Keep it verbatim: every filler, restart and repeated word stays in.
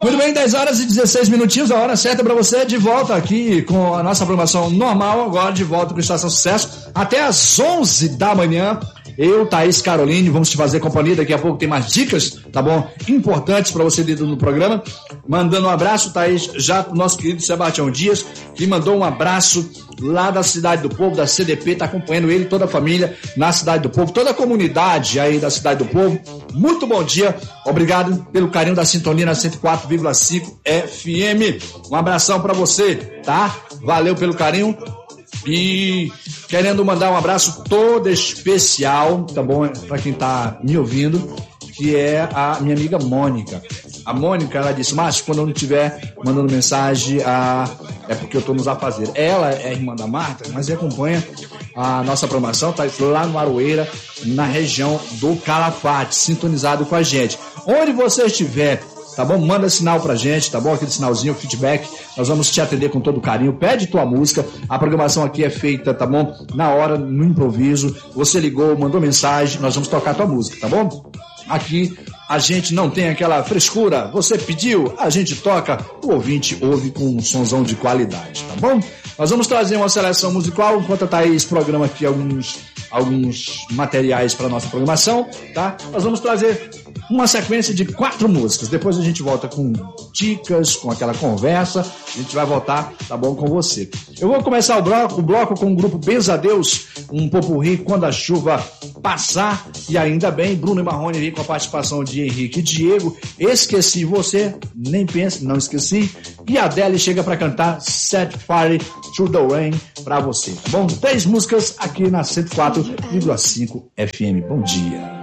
Muito bem, dez horas e dezesseis minutinhos, a hora certa para você, de volta aqui com a nossa programação normal, agora de volta com Estação Sucesso, até às onze da manhã. Eu, Thaís Caroline, vamos te fazer companhia, daqui a pouco tem mais dicas, tá bom? Importantes para você dentro do programa. Mandando um abraço, Thaís, já pro nosso querido Sebastião Dias, que mandou um abraço lá da Cidade do Povo, da C D P, tá acompanhando ele, toda a família na Cidade do Povo, toda a comunidade aí da Cidade do Povo. Muito bom dia, obrigado pelo carinho da sintonia na cento e quatro vírgula cinco F M. Um abração para você, tá? Valeu pelo carinho. E querendo mandar um abraço todo especial, tá bom? Pra quem tá me ouvindo, que é a minha amiga Mônica. A Mônica, ela disse, Márcio, quando eu não estiver mandando mensagem, a... é porque eu tô nos afazeres. Ela é irmã da Marta, mas acompanha a nossa programação, tá lá no Aroeira, na região do Calafate, sintonizado com a gente. Onde você estiver, tá bom? Manda sinal pra gente, tá bom? Aquele sinalzinho, feedback, nós vamos te atender com todo carinho. Pede tua música, a programação aqui é feita, tá bom? Na hora, no improviso, você ligou, mandou mensagem, nós vamos tocar tua música, tá bom? Aqui a gente não tem aquela frescura, você pediu, a gente toca, o ouvinte ouve com um sonzão de qualidade, tá bom? Nós vamos trazer uma seleção musical, enquanto a Thaís programa aqui alguns, alguns materiais para nossa programação, tá? Nós vamos trazer uma sequência de quatro músicas, depois a gente volta com dicas, com aquela conversa, a gente vai voltar, tá bom, com você. Eu vou começar o bloco, o bloco com o grupo Benzadeus, um popurrí Quando a Chuva Passar, e ainda bem, Bruno e Marrone aí com a participação de Henrique e Diego, Esqueci Você, nem pense, não esqueci, e a Adele chega para cantar Set Fire to the Rain pra você, tá bom? Três músicas aqui na cento e quatro vírgula cinco F M, bom dia.